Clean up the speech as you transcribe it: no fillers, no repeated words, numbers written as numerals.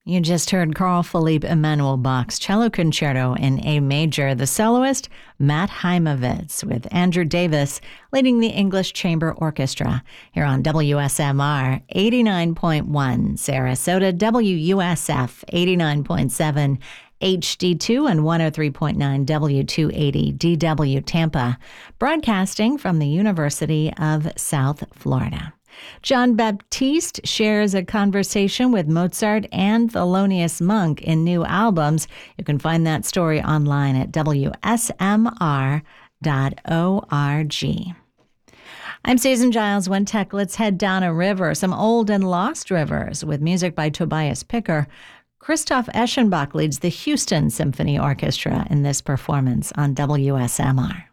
You just heard Carl Philipp Emanuel Bach's Cello Concerto in A Major, the soloist Matt Heimovitz, with Andrew Davis leading the English Chamber Orchestra here on WSMR 89.1 Sarasota, WUSF 89.7 HD2 and 103.9 W280 DW Tampa, broadcasting from the University of South Florida. John Baptiste shares a conversation with Mozart and Thelonious Monk in new albums. You can find that story online at WSMR.org. I'm Susan Giles, One Tech. Let's head down a river, some old and lost rivers, with music by Tobias Picker. Christoph Eschenbach leads the Houston Symphony Orchestra in this performance on WSMR.